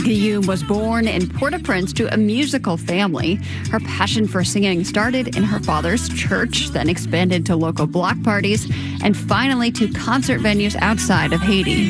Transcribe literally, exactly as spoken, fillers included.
Guillaume was born in Port-au-Prince to a musical family. Her passion for singing started in her father's church, then expanded to local block parties, and finally to concert venues outside of Haiti.